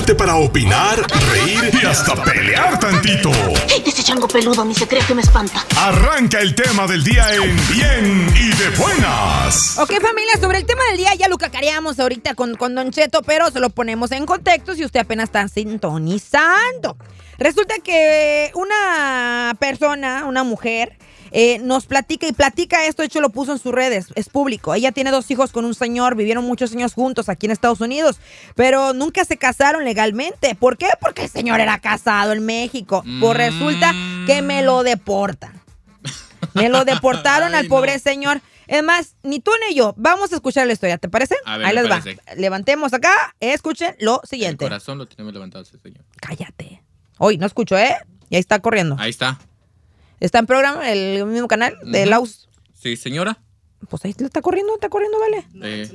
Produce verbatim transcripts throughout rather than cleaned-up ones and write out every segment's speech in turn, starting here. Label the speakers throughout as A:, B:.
A: Prepárate para opinar, reír y hasta pelear tantito.
B: Ese chango peludo ni se cree que me espanta.
A: Arranca el tema del día en Bien y de Buenas.
C: Ok, familia, sobre el tema del día ya lo cacareamos ahorita con, con Don Cheto, pero se lo ponemos en contexto si usted apenas está sintonizando. Resulta que una persona, una mujer... Eh, nos platica y platica esto, de hecho lo puso en sus redes, es público. Ella tiene dos hijos con un señor, vivieron muchos años juntos aquí en Estados Unidos, pero nunca se casaron legalmente. ¿Por qué? Porque el señor era casado en México. Mm. Pues resulta que me lo deportan. Me lo deportaron Ay, al pobre no. señor. Es más, ni tú ni yo. Vamos a escuchar la historia, ¿te parece?
D: A ver,
C: Ahí les
D: parece.
C: va. Levantemos acá, escuchen lo siguiente.
D: El corazón lo tenemos levantado ese señor.
C: Cállate. Hoy no escucho, ¿eh? Y ahí está corriendo.
D: Ahí está.
C: ¿Está en programa, el mismo canal de uh-huh. Laus?
D: Sí, señora.
C: Pues ahí está corriendo, está corriendo, vale.
D: Eh.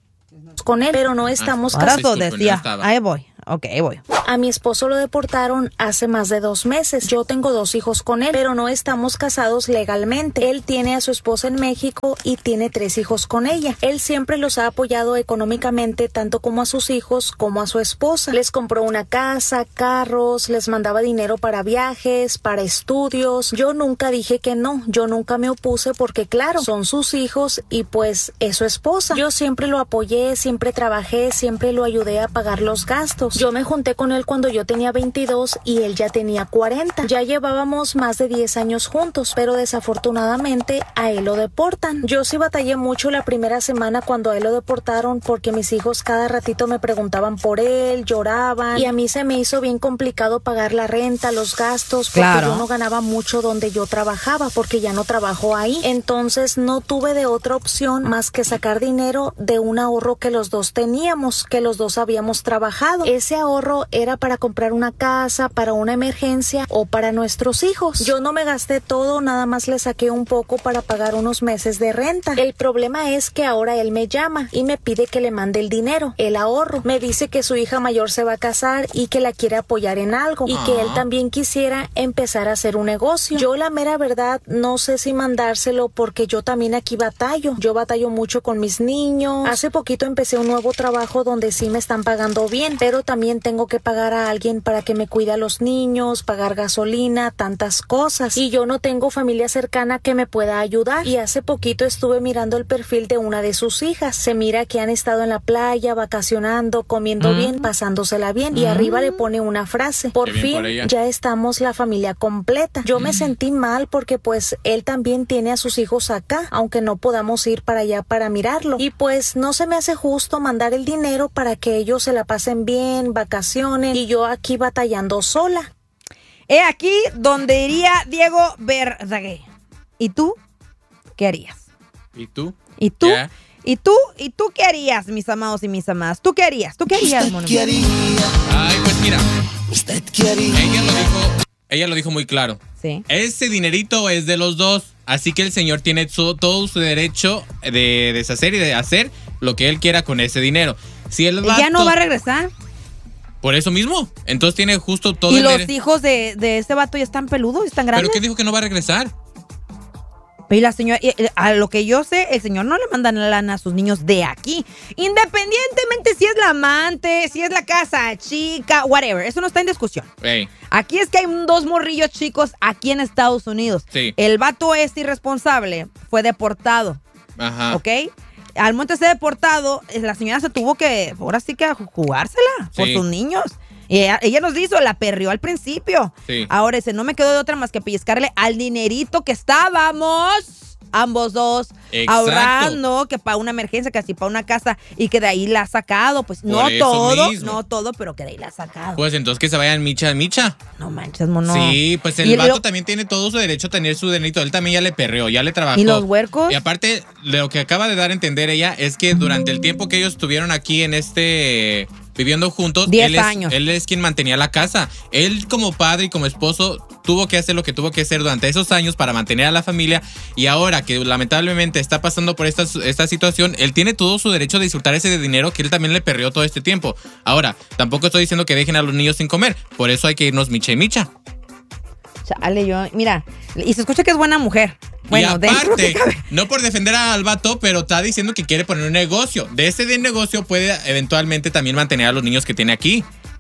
E: Con él, pero no estamos
C: ah, casados. Decía, no ahí voy. Ok, ahí voy.
E: A mi esposo lo deportaron hace más de dos meses. Yo tengo dos hijos con él, pero no estamos casados legalmente. Él tiene a su esposa en México y tiene tres hijos con ella. Él siempre los ha apoyado económicamente, tanto como a sus hijos como a su esposa. Les compró una casa, carros, les mandaba dinero para viajes, para estudios. Yo nunca dije que no, yo nunca me opuse porque claro, son sus hijos y pues es su esposa. Yo siempre lo apoyé, siempre trabajé, siempre lo ayudé a pagar los gastos. Yo me junté con él cuando yo tenía veintidós y él ya tenía cuarenta. Ya llevábamos más de diez años juntos, pero desafortunadamente a él lo deportan. Yo sí batallé mucho la primera semana cuando a él lo deportaron porque mis hijos cada ratito me preguntaban por él, lloraban y a mí se me hizo bien complicado pagar la renta, los gastos, porque claro. yo no ganaba mucho donde yo trabajaba porque ya no trabajo ahí. Entonces no tuve de otra opción más que sacar dinero de un ahorro que los dos teníamos, que los dos habíamos trabajado. Ese ahorro era para comprar una casa, para una emergencia o para nuestros hijos. Yo no me gasté todo, nada más le saqué un poco para pagar unos meses de renta. El problema es que ahora él me llama y me pide que le mande el dinero, el ahorro. Me dice que su hija mayor se va a casar y que la quiere apoyar en algo y que él también quisiera empezar a hacer un negocio. Yo la mera verdad no sé si mandárselo porque yo también aquí batallo. Yo batallo mucho con mis niños. Hace poquito empecé un nuevo trabajo donde sí me están pagando bien, pero también tengo que pagar a alguien para que me cuide a los niños, pagar gasolina, tantas cosas. Y yo no tengo familia cercana que me pueda ayudar. Y hace poquito estuve mirando el perfil de una de sus hijas. Se mira que han estado en la playa, vacacionando, comiendo mm. bien, pasándosela bien. Mm. Y arriba le pone una frase. Por fin, por ya estamos la familia completa. Yo mm. me sentí mal porque pues él también tiene a sus hijos acá, aunque no podamos ir para allá para mirarlo. Y pues no se me hace justo mandar el dinero para que ellos se la pasen bien, vacaciones, y yo aquí batallando sola.
C: He aquí donde iría Diego Verdaguer. ¿Y tú qué harías?
D: ¿Y tú?
C: ¿Y tú?
D: Yeah.
C: ¿Y tú? ¿Y tú qué harías, mis amados y mis amadas? ¿Tú qué harías? ¿Tú qué harías, mono?
D: ¿Qué haría? Ay, pues mira. ¿Usted qué haría? Ella lo dijo, ella lo dijo muy claro.
C: Sí.
D: Ese dinerito es de los dos. Así que el señor tiene su, todo su derecho de deshacer y de hacer lo que él quiera con ese dinero. Si el vato,
C: ¿ya no va a regresar?
D: Por eso mismo. Entonces tiene justo todo
C: ¿Y
D: el
C: los
D: dere-
C: hijos de, de ese vato ya están peludos y están grandes?
D: ¿Pero qué dijo que no va a regresar?
C: Y la señora, a lo que yo sé, el señor no le manda la lana a sus niños de aquí. Independientemente si es la amante, si es la casa chica, whatever. Eso no está en discusión.
D: Hey.
C: Aquí es que hay dos morrillos chicos aquí en Estados Unidos.
D: Sí.
C: El vato es irresponsable, fue deportado.
D: Ajá.
C: ¿Ok? Al momento de ser deportado, la señora se tuvo que, ahora sí que jugársela por
D: sí.
C: sus niños. Y ella, ella nos hizo, la perrió al principio.
D: Sí.
C: Ahora ese no me quedó de otra más que pellizcarle al dinerito que estábamos ambos dos
D: Exacto.
C: ahorrando, que para una emergencia, que así para una casa, y que de ahí la ha sacado. Pues
D: Por
C: no
D: eso
C: todo,
D: mismo.
C: no todo, pero que de ahí la ha sacado.
D: Pues entonces que se vayan micha micha.
C: No manches, mono.
D: Sí, pues el
C: Y
D: vato
C: lo-
D: también tiene todo su derecho a tener su dinerito. Él también ya le perreó, ya le trabajó.
C: ¿Y los huercos?
D: Y aparte, lo que acaba de dar a entender ella es que durante el tiempo que ellos estuvieron aquí en este... viviendo juntos,
C: Diez
D: él es,
C: años.
D: él es quien mantenía la casa. Él como padre y como esposo tuvo que hacer lo que tuvo que hacer durante esos años para mantener a la familia, y ahora que lamentablemente está pasando por esta, esta situación, él tiene todo su derecho de disfrutar ese dinero que él también le perreó todo este tiempo. Ahora, tampoco estoy diciendo que dejen a los niños sin comer, por eso hay que irnos micha y micha.
C: Chale, yo, mira, y se escucha que es buena mujer. Bueno,
D: y aparte,
C: dentro que
D: no por defender al vato, pero está diciendo que quiere poner un negocio. De ese de negocio puede eventualmente también mantener a los niños que tiene aquí.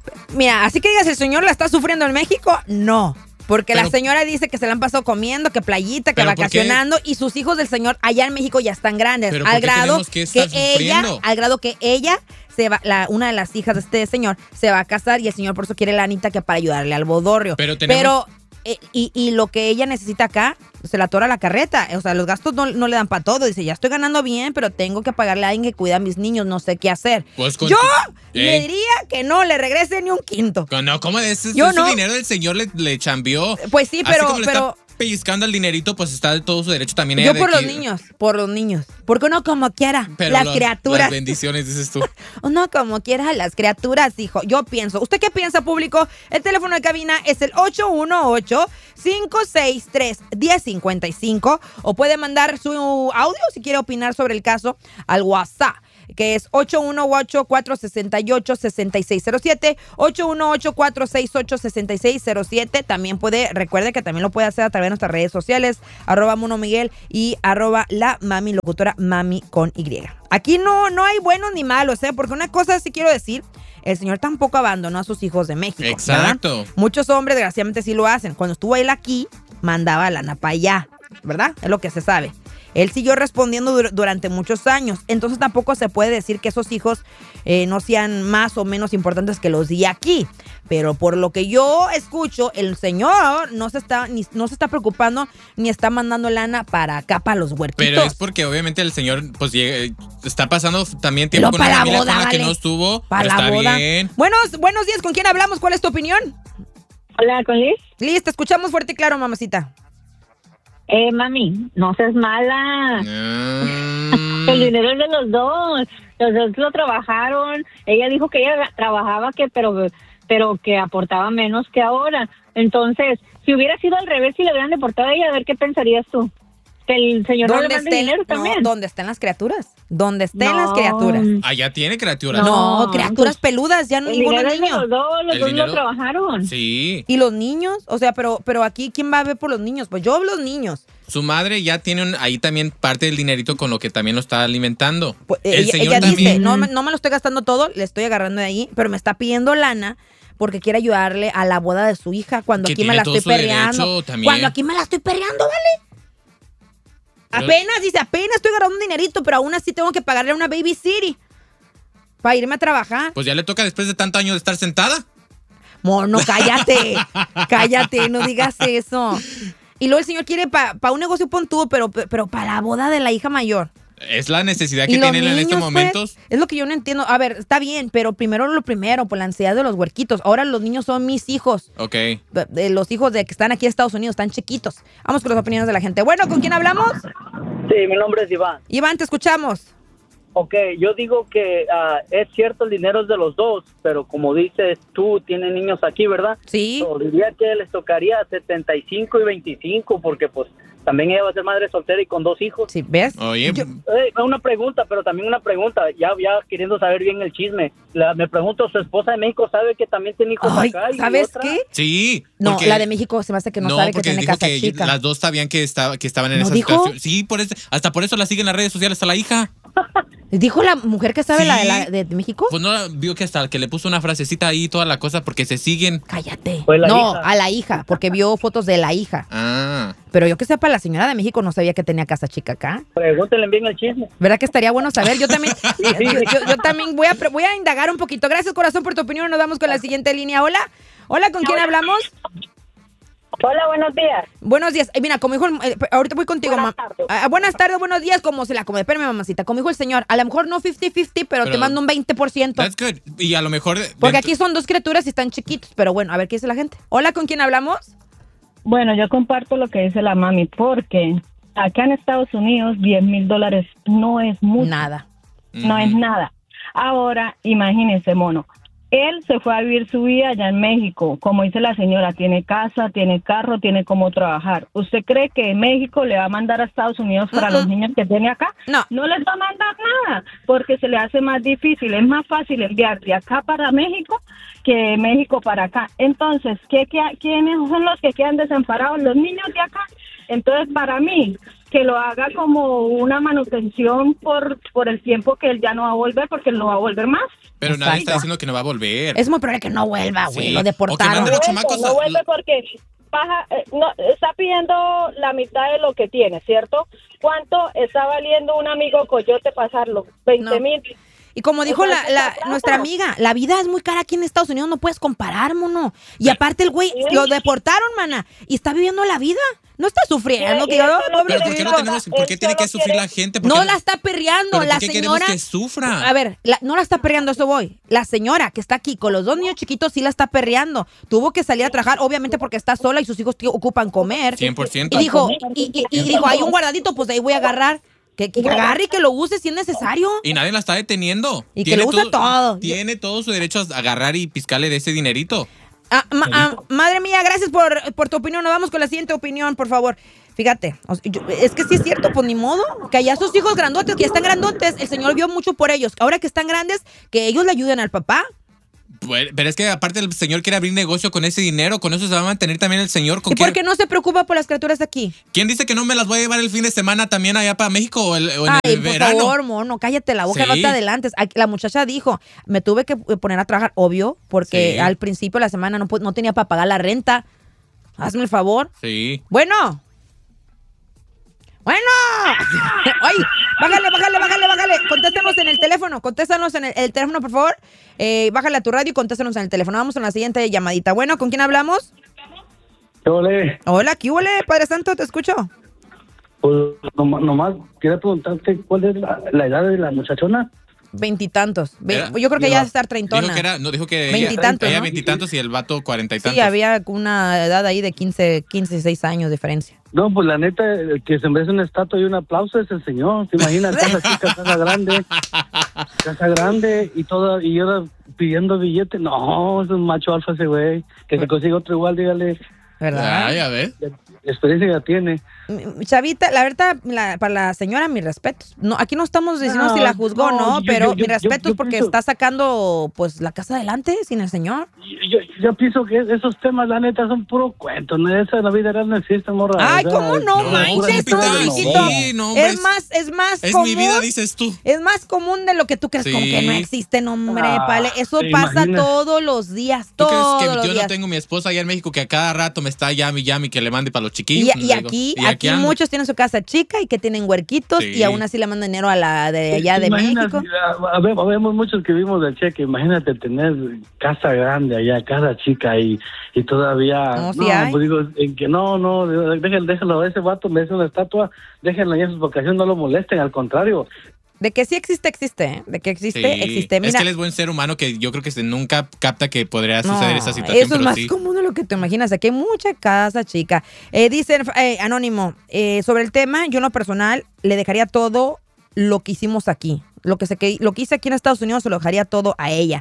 C: Mira, así que digas, ¿el señor la está sufriendo en México? No. Porque pero, la señora dice que se la han pasado comiendo, que playita, que vacacionando, y sus hijos del señor allá en México ya están grandes.
D: Pero
C: al grado
D: que,
C: que ella, al grado que ella se va, la, una de las hijas de este señor se va a casar y el señor por eso quiere la Anita que para ayudarle al bodorrio.
D: Pero tenemos...
C: Pero, eh, y, y lo que ella necesita acá, se la atora la carreta. O sea, los gastos no, no le dan para todo. Dice, ya estoy ganando bien, pero tengo que pagarle a alguien que cuida a mis niños, no sé qué hacer.
D: Pues con
C: Yo
D: tu...
C: le
D: eh.
C: diría que no le regrese ni un quinto.
D: No, ¿cómo es?
C: Yo
D: Su
C: no.
D: dinero del señor le, le chambeó.
C: Pues sí, pero...
D: Así como le
C: pero
D: está pellizcando el dinerito, pues está de todo su derecho también.
C: Yo
D: de
C: por
D: que...
C: los niños, por los niños. Porque uno como quiera,
D: pero
C: las
D: lo,
C: criaturas.
D: Las bendiciones, dices tú.
C: Uno como quiera, las criaturas, hijo. Yo pienso. ¿Usted qué piensa, público? El teléfono de cabina es el ocho uno ocho, cinco seis tres, uno cero cinco cinco. O puede mandar su audio si quiere opinar sobre el caso al WhatsApp, que es ocho uno ocho, cuatro seis ocho, seis seis cero siete, ocho uno ocho, cuatro seis ocho, seis seis cero siete. También puede, recuerde que también lo puede hacer a través de nuestras redes sociales, arroba Mono Miguel y arroba la mami locutora, mami con Y. Aquí no, no hay buenos ni malos, ¿eh? Porque una cosa sí quiero decir, el señor tampoco abandonó a sus hijos de México.
D: Exacto.
C: ¿Verdad? Muchos hombres, desgraciadamente, sí lo hacen. Cuando estuvo él aquí, mandaba lana para allá, ¿verdad? Es lo que se sabe. Él siguió respondiendo dur- durante muchos años. Entonces tampoco se puede decir que esos hijos eh, no sean más o menos importantes que los de aquí. Pero por lo que yo escucho, el señor no se está ni, no se está preocupando ni está mandando lana para acá, para los huerquitos.
D: Pero es porque obviamente el señor pues llega, está pasando también tiempo
C: Pero
D: con una familia
C: boda,
D: con la
C: vale.
D: que no estuvo.
C: Para
D: Pero
C: la
D: está
C: boda.
D: bien.
C: Buenos, buenos días, ¿con quién hablamos? ¿Cuál es tu opinión?
F: Hola, ¿con Liz?
C: Liz, te escuchamos fuerte y claro, mamacita.
F: Eh, mami, no seas mala.
D: Mm.
F: El dinero es de los dos. Los dos lo trabajaron. Ella dijo que ella trabajaba, que pero pero que aportaba menos que ahora. Entonces, si hubiera sido al revés, si le hubieran deportado a ella, a ver qué pensarías tú. Que el señor no le mande dinero también.
C: No, ¿dónde están las criaturas? ¿Dónde estén
F: No.
C: las criaturas?
D: Allá tiene criaturas.
C: No,
F: No,
C: criaturas
F: pues,
C: peludas, ya no
F: El
C: ninguno
F: dinero es de
C: niño.
F: los dos, los
D: El
F: dos
D: dinero-
F: lo trabajaron.
D: Sí.
C: ¿Y los niños? O sea, pero, pero aquí, ¿quién va a ver por los niños? Pues yo los niños.
D: Su madre ya tiene un- ahí también parte del dinerito con lo que también lo está alimentando.
C: Pues,
D: el
C: ella
D: señor
C: ella dice,
D: también.
C: no, me- no me lo estoy gastando todo, le estoy agarrando de ahí, pero me está pidiendo lana porque quiere ayudarle a la boda de su hija cuando
D: Que
C: aquí me
D: tiene
C: la
D: todo
C: estoy
D: su
C: perreando.
D: derecho también.
C: Cuando aquí me la estoy perreando, ¿vale?
D: Pero-
C: Apenas, dice, apenas estoy agarrando un dinerito, pero aún así tengo que pagarle a una baby city para irme a trabajar.
D: Pues ya le toca después de tantos años de estar sentada.
C: Mono, cállate, cállate, no digas eso. Y luego el señor quiere para pa un negocio puntudo, pero, pero para la boda de la hija mayor.
D: Es la necesidad
C: Y
D: que
C: los
D: tienen en estos
C: niños,
D: momentos.
C: pues, es lo que yo no entiendo. A ver, está bien, pero primero lo primero, por la ansiedad de los huerquitos. Ahora los niños son mis hijos.
D: Ok.
C: De- de los hijos de que están aquí en Estados Unidos, están chiquitos. Vamos con las opiniones de la gente. Bueno, ¿con quién hablamos?
G: Sí, mi nombre es Iván.
C: Iván, te escuchamos.
G: Ok, yo digo que ah, es cierto, el dinero es de los dos, pero como dices tú, tienen niños aquí, ¿verdad?
C: Sí.
G: So, diría que les tocaría setenta y cinco y veinticinco, porque pues también ella va a ser madre soltera y con dos hijos.
C: Sí, ¿ves?
D: Oye,
C: Yo-
G: Eh, una pregunta, pero también una pregunta, ya ya queriendo saber bien el chisme. La- me pregunto, ¿su esposa de México sabe que también tiene hijos
C: Ay,
G: acá? y
C: ¿sabes
G: otra?
C: qué?
D: sí.
C: No,
D: porque-
C: la de México se me hace que no,
D: No,
C: sabe que
D: porque
C: tiene
D: dijo
C: casa
D: que
C: chica.
D: las dos sabían que, estaba, que estaban en
C: ¿No
D: esa
C: dijo?
D: situación. Sí, por eso, hasta por eso la siguen en las redes sociales a la hija.
C: ¿Dijo la mujer que sabe
D: Sí.
C: la, de la de, de México?
D: Pues no vio que hasta que le puso una frasecita ahí y toda la cosa porque se siguen.
C: Cállate.
G: Fue la
C: No,
G: hija.
C: a la hija, porque vio fotos de la hija.
D: Ah.
C: Pero yo que sepa, la señora de México no sabía que tenía casa chica acá.
G: Pregúntenle bien el chisme.
C: ¿Verdad que estaría bueno saber? Yo también, yo, yo- yo también voy a, pre- voy a indagar un poquito. Gracias, corazón, por tu opinión. Nos vamos con la siguiente línea. Hola. Hola, ¿con quién hablamos?
F: Hola, buenos días.
C: Buenos días. Eh, mira, como dijo, el- eh, ahorita voy contigo,
F: Buenas
C: mam-
F: tardes.
C: Ah, buenas tardes, buenos días, como se la come. Espérame, mamacita. Como dijo el señor, a lo mejor no cincuenta cincuenta, pero, te
D: Pero-
C: mando un veinte por ciento.
D: That's good. Y a lo mejor.
C: Porque
D: dentro-
C: aquí son dos criaturas y están chiquitos. Pero bueno, a ver qué dice la gente. Hola, ¿con quién hablamos?
H: Bueno, yo comparto lo que dice la mami, porque acá en Estados Unidos diez mil dólares no es mucho,
C: Nada.
H: no es nada. Ahora, imagínese, mono, él se fue a vivir su vida allá en México, como dice la señora, tiene casa, tiene carro, tiene cómo trabajar. ¿Usted cree que México le va a mandar a Estados Unidos para
C: Uh-uh.
H: los niños que tiene acá?
C: No.
H: No les va a mandar nada, porque se le hace más difícil, es más fácil enviar de acá para México que de México para acá. Entonces, ¿qué, qué, ¿quiénes son los que quedan desamparados? Los niños de acá. Entonces, para mí, que lo haga como una manutención por, por el tiempo que él ya no va a volver, porque él no va a volver más.
D: Pero
C: Exacto.
D: nadie está diciendo que no va a volver.
C: Es muy probable que no vuelva, güey.
D: Sí.
C: Lo
D: O que
C: deportaron.
D: manden los chamacos
H: no
D: a-
H: vuelve porque baja, eh, no, está pidiendo la mitad de lo que tiene, ¿cierto? ¿Cuánto está valiendo un amigo coyote pasarlo? veinte mil.
C: Y como dijo
H: O sea,
C: la,
H: es
C: la-
H: mucha plata.
C: nuestra amiga, la vida es muy cara aquí en Estados Unidos, no puedes comparar, mono. Y aparte el güey, lo deportaron, mana, y está viviendo la vida. No está sufriendo.
H: Sí,
C: que,
H: y eso
C: oh,
H: es lo
D: Pero ¿por qué no
C: pobrecito.
D: tenemos, por qué
H: Él
D: tiene
H: solo
D: que sufrir
H: quiere-
D: la gente? ¿Por qué
C: No la está perreando,
D: ¿Pero
C: la
D: por qué queremos
C: señora.
D: que sufra?
C: A ver, la- no la está perreando, eso voy. La señora que está aquí con los dos niños chiquitos sí la está perreando. Tuvo que salir a trabajar, obviamente porque está sola y sus hijos tío, ocupan comer.
D: cien por ciento.
C: Y dijo, y, y- y dijo, hay un guardadito, pues de ahí voy a agarrar. Que, que agarre y que lo use si es necesario.
D: Y nadie la está deteniendo.
C: Y que lo use todo.
D: Tiene todo su derecho a agarrar y piscarle de ese dinerito.
C: Ah, ma- ah, madre mía, gracias por, por tu opinión. Nos vamos con la siguiente opinión, por favor. Fíjate, o sea, yo- es que sí es cierto, pues ni modo. Que allá sus hijos grandotes, que ya están grandotes, el señor vio mucho por ellos. Ahora que están grandes, que ellos le ayuden al papá.
D: Pues, pero es que aparte el señor quiere abrir negocio con ese dinero, con eso se va a mantener también el señor. ¿Con
C: ¿Y por
D: quién?
C: qué no se preocupa por las criaturas de aquí?
D: ¿Quién dice que no me las voy a llevar el fin de semana también allá para México o, el- o en
C: Ay,
D: el
C: por
D: verano?
C: favor, mono, cállate la boca,
D: Sí.
C: no te adelantes. Ay, la muchacha dijo, me tuve que poner a trabajar, obvio, porque
D: Sí.
C: al principio de la semana no, pu- no tenía para pagar la renta. Hazme el favor.
D: Sí.
C: Bueno. Bueno. Ay, bájale, bájale, bájale, bájale. Contéstanos en el teléfono. Contéstanos en el, el teléfono, por favor. Eh, bájale a tu radio y contéstanos en el teléfono. Vamos a la siguiente llamadita. Bueno, ¿con quién hablamos?
G: Ole,
C: Hola, ¿qué huele, Padre Santo? ¿Te escucho?
G: pues nom- nomás quería preguntarte cuál es la, la edad de la muchachona.
C: Veintitantos. Ve-
D: ¿Era?
C: Yo creo que ya debe estar treintona.
D: Dijo que era, no, dijo que
C: Veintitantos,
D: ella
C: ¿no?
D: veintitantos y el vato cuarenta y tantos.
C: Sí, había una edad ahí de quince, quince, seis años de diferencia.
G: No, pues la neta, el que se merece una estatua y un aplauso es el señor. ¿Te imaginas? Casa chica, casa grande, casa grande y todo, y ahora pidiendo billete. No, es un macho alfa ese güey. Que se consiga otro igual, dígale.
C: ¿Verdad?
D: Ay, a ver.
G: Experiencia ya tiene.
C: Mm, Chavita, la verdad, la- para la señora, mis respetos. No, aquí no estamos diciendo
G: No,
C: si la juzgó o
G: no,
C: no,
G: yo-
C: pero
G: yo- yo-
C: mis respetos
G: yo- yo
C: porque
G: pienso-
C: está sacando pues la casa adelante sin el señor.
G: Yo, yo pienso que esos temas, la neta, son puro cuento. ¿No? Esa en la vida real no existe, morra.
C: Ay,
G: O sea,
C: ¿cómo no,
D: no,
C: manches tú,
D: Lupita,
C: mijito?
D: sí, no, hombre,
C: es más, es más
D: Es
C: común.
D: mi vida, dices tú.
C: Es más común de lo que tú crees,
D: Sí.
C: como que no existe, no, hombre,
G: Ah,
C: pale. Eso
G: ¿te
C: pasa
G: imaginas?
C: todos los días,
D: ¿Tú crees
C: todos
D: que
C: los
D: yo
C: días.
D: no tengo mi esposa allá en México que a cada rato me está llame y llame y que le mande para los
C: Y,
D: chiquillos?
C: y
D: Le digo,
C: aquí,
D: y
C: aquí
D: ando.
C: muchos tienen su casa chica y que tienen huerquitos
D: Sí.
C: y aún así le mandan dinero a la de allá
G: ¿Te
C: de
G: imaginas?
C: México.
G: A- a ver, Habemos muchos que vimos del cheque. Imagínate tener casa grande allá, casa chica y, y todavía.
C: No, sí hay.
G: pues digo, en que no, no, déjenlo, déjenlo, ese vato merece una estatua, déjenlo allá en sus vacaciones, no lo molesten, al contrario.
C: De que sí existe, existe, ¿eh? De que existe,
D: Sí.
C: existe.
D: Es
C: Mira,
D: que él es buen ser humano que yo creo que se nunca capta que podría
C: no,
D: suceder esa situación.
C: eso es
D: pero
C: más
D: sí.
C: común de lo que te imaginas. Aquí hay mucha casa chica. Eh, dicen, eh, Anónimo, eh, sobre el tema, yo en lo personal le dejaría todo lo que hicimos aquí. Lo que, se, que, lo que hice aquí en Estados Unidos se lo dejaría todo a ella.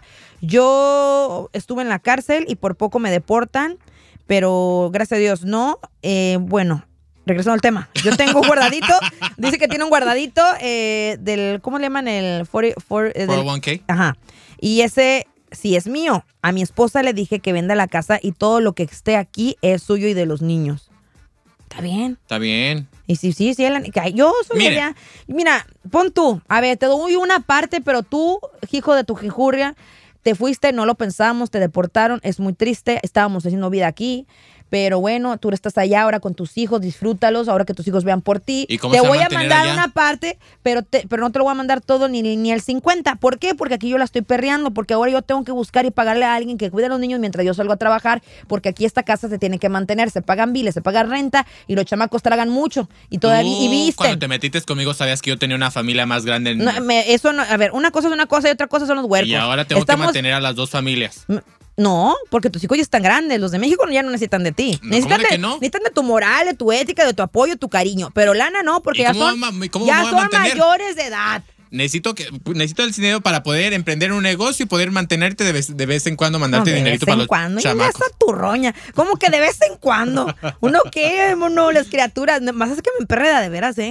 C: Yo estuve en la cárcel y por poco me deportan, pero gracias a Dios no. Eh, bueno, regresando al tema. Yo tengo un guardadito. Dice que tiene un guardadito eh, del, ¿cómo le llaman? El cuarenta, cuarenta, eh, del-
D: cuatro oh one K.
C: Ajá. Y ese sí es mío. A mi esposa le dije que venda la casa y todo lo que esté aquí es suyo y de los niños. Está bien.
D: Está bien.
C: Y sí, sí, sí. él- que yo soy
D: Mire.
C: ella. Mira, pon tú. A ver, te doy una parte, pero tú, hijo de tu jijurria, te fuiste, no lo pensamos, te deportaron. Es muy triste. Estábamos haciendo vida aquí. Pero bueno, tú estás allá ahora con tus hijos, disfrútalos, ahora que tus hijos vean por ti.
D: ¿Y cómo
C: Te
D: se va a
C: voy a
D: mantener
C: mandar
D: allá?
C: una parte, pero te, pero no te lo voy a mandar todo ni, ni el cincuenta. ¿Por qué? Porque aquí yo la estoy perreando, porque ahora yo tengo que buscar y pagarle a alguien que cuide a los niños mientras yo salgo a trabajar, porque aquí esta casa se tiene que mantener, se pagan biles, se paga renta y los chamacos tragan mucho y todavía
D: Tú,
C: y visten.
D: Cuando te metiste conmigo sabías que yo tenía una familia más grande en-
C: No, me- eso no, a ver, una cosa es una cosa y otra cosa son los huercos.
D: y ahora tengo
C: Estamos-
D: que mantener a las dos familias.
C: No, porque tus hijos ya están grandes. Los de México ya no necesitan de ti.
D: No,
C: necesitan,
D: ¿cómo de
C: de,
D: que no?
C: necesitan de tu moral, de tu ética, de tu apoyo, de tu cariño. Pero lana no, porque
D: ¿Y
C: ya
D: cómo
C: son,
D: va ma- cómo
C: ya
D: me voy a
C: son
D: mantener?
C: mayores de edad.
D: Necesito que necesito el dinero para poder emprender un negocio y poder mantenerte de vez, de vez en cuando,
C: No,
D: mandarte
C: de
D: dinerito
C: vez
D: para
C: en
D: los
C: cuando.
D: chamacos.
C: Ya tu roña. ¿Cómo que de vez en cuando? ¿Uno qué, mono? Las criaturas. Más es que me emperreda de veras, ¿eh?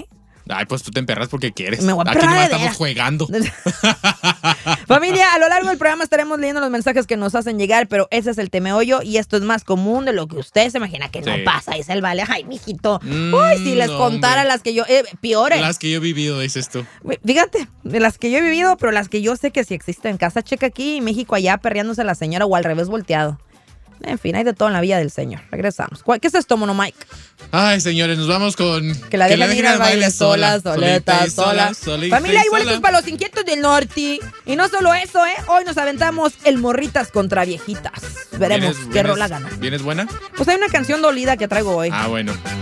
D: Ay, pues tú te emperras porque quieres.
C: Me voy a
D: Aquí
C: emperrar
D: nomás
C: de
D: estamos jugando.
C: Familia, a lo largo del programa estaremos leyendo los mensajes que nos hacen llegar, pero ese es el temeollo y esto es más común de lo que usted se imagina que
D: Sí.
C: no pasa. Dice el vale, ay, mijito.
D: Mm,
C: Uy, si les
D: no,
C: contara
D: hombre.
C: las que yo, eh, peores.
D: Las que yo he vivido, dices tú.
C: Fíjate, de las que yo he vivido, pero las que yo sé que sí existen en casa. Checa aquí, México allá perreándose la señora o al revés volteado. En fin, hay de todo en la vida del señor. Regresamos. ¿Cuál- ¿Qué es esto, Mono Mike?
D: Ay, señores, nos vamos con...
C: Que la dejen ir al baile sola, soleta,
D: y
C: sola.
D: solita
C: Familia,
D: y
C: hay boletos
D: sola.
C: para los inquietos del norte. Y no solo eso, ¿eh? Hoy nos aventamos el Morritas contra Viejitas. Veremos
D: ¿Vienes-
C: qué
D: vienes-
C: rola gana.
D: ¿Vienes buena?
C: Pues hay una canción dolida que traigo hoy.
D: Ah, bueno.